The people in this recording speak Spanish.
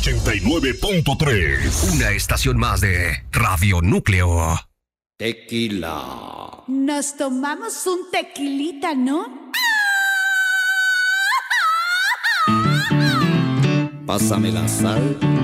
89.3. Una estación más de Radio Núcleo. Tequila. Nos tomamos un tequilita, ¿no? Pásame la sal.